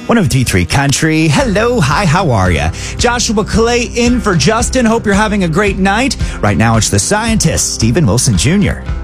1023 Country. Hello, hi, how are you? Joshua Clay in for Justin. Hope you're having a great night. Right now, it's the scientist, Stephen Wilson Jr.